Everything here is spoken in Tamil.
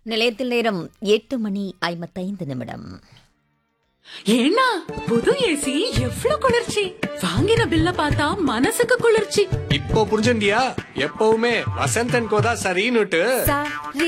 நிலையத்தில் நேரம் 8:55. ஏன்னா புது ஏசி எவ்ளோ குளிர்ச்சி! வாங்கின பில்ல பார்த்தா மனசுக்கு குளிர்ச்சி. இப்போ புரிஞ்சுண்டியா? எப்பவுமே வசந்தன் கோதா சரின்னுட்டு.